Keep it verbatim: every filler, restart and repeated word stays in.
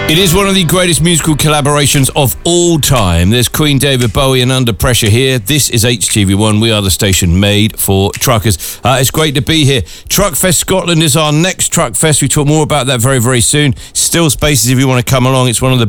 It is one of the greatest musical collaborations of all time. There's Queen, David Bowie and Under Pressure here. This is H T V one. We are the station made for truckers. Uh, it's great to be here. Truckfest Scotland is our next Truckfest. We talk more about that very, very soon. Still spaces if you want to come along. It's one of the